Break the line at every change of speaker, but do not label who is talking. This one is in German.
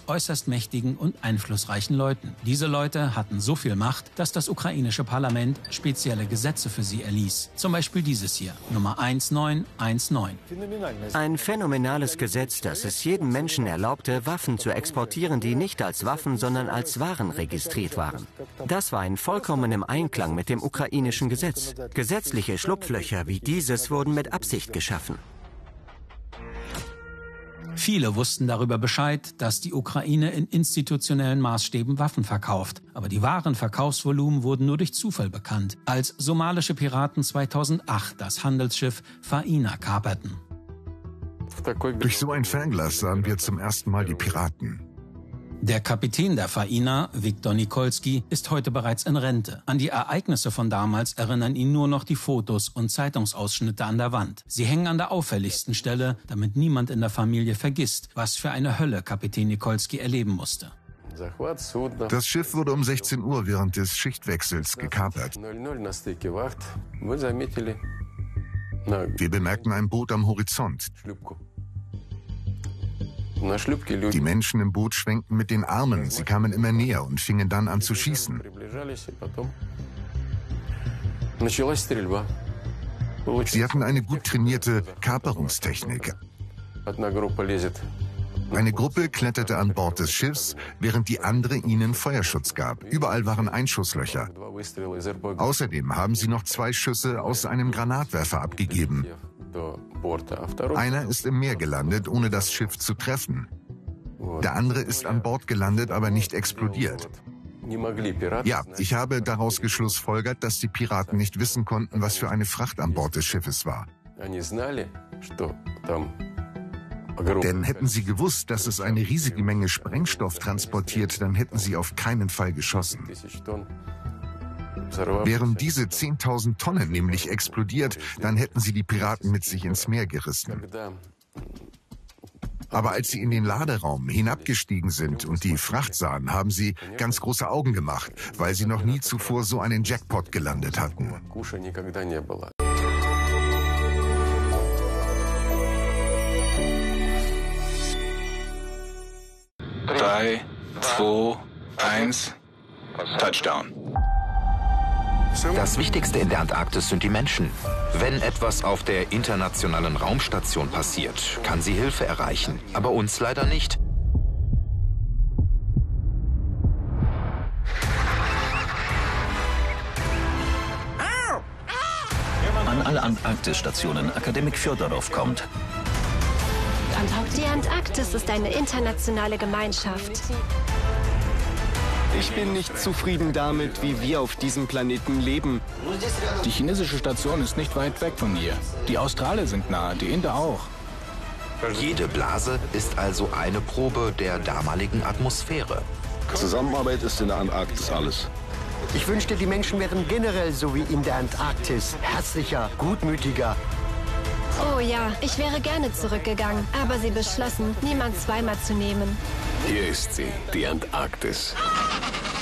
äußerst mächtigen und einflussreichen Leuten. Diese Leute hatten so viel Macht, dass das ukrainische Parlament spezielle Gesetze für sie erließ. Zum Beispiel dieses hier, Nummer 1919.
Ein phänomenales Gesetz, das es jedem Menschen erlaubte, Waffen zu exportieren, die nicht als Waffen, sondern als Waren registriert waren. Das war in vollkommenem Einklang mit dem ukrainischen Gesetz. Gesetzliche Schlupflöcher wie dieses wurden mit Absicht geschaffen.
Viele wussten darüber Bescheid, dass die Ukraine in institutionellen Maßstäben Waffen verkauft. Aber die wahren Verkaufsvolumen wurden nur durch Zufall bekannt, als somalische Piraten 2008 das Handelsschiff Faina kaperten.
Durch so ein Fernglas sahen wir zum ersten Mal die Piraten.
Der Kapitän der Faina, Viktor Nikolski, ist heute bereits in Rente. An die Ereignisse von damals erinnern ihn nur noch die Fotos und Zeitungsausschnitte an der Wand. Sie hängen an der auffälligsten Stelle, damit niemand in der Familie vergisst, was für eine Hölle Kapitän Nikolski erleben musste.
Das Schiff wurde um 16 Uhr während des Schichtwechsels gekapert. Wir bemerkten ein Boot am Horizont. Die Menschen im Boot schwenkten mit den Armen. Sie kamen immer näher und fingen dann an zu schießen. Sie hatten eine gut trainierte Kaperungstechnik. Eine Gruppe kletterte an Bord des Schiffs, während die andere ihnen Feuerschutz gab. Überall waren Einschusslöcher. Außerdem haben sie noch 2 Schüsse aus einem Granatwerfer abgegeben. Einer ist im Meer gelandet, ohne das Schiff zu treffen. Der andere ist an Bord gelandet, aber nicht explodiert. Ja, ich habe daraus geschlussfolgert, dass die Piraten nicht wissen konnten, was für eine Fracht an Bord des Schiffes war. Denn hätten sie gewusst, dass es eine riesige Menge Sprengstoff transportiert, dann hätten sie auf keinen Fall geschossen. Wären diese 10.000 Tonnen nämlich explodiert, dann hätten sie die Piraten mit sich ins Meer gerissen. Aber als sie in den Laderaum hinabgestiegen sind und die Fracht sahen, haben sie ganz große Augen gemacht, weil sie noch nie zuvor so einen Jackpot gelandet hatten.
3, 2, 1, Touchdown.
Das Wichtigste in der Antarktis sind die Menschen. Wenn etwas auf der internationalen Raumstation passiert, kann sie Hilfe erreichen, aber uns leider nicht.
An alle Antarktisstationen Akademik Fjodorow kommt.
Die Antarktis ist eine internationale Gemeinschaft.
Ich bin nicht zufrieden damit, wie wir auf diesem Planeten leben.
Die chinesische Station ist nicht weit weg von hier. Die Australier sind nahe, die Inder auch.
Jede Blase ist also eine Probe der damaligen Atmosphäre.
Zusammenarbeit ist in der Antarktis alles.
Ich wünschte, die Menschen wären generell so wie in der Antarktis. Herzlicher, gutmütiger.
Oh ja, ich wäre gerne zurückgegangen, aber sie beschlossen, niemand zweimal zu nehmen.
Hier ist sie, die Antarktis.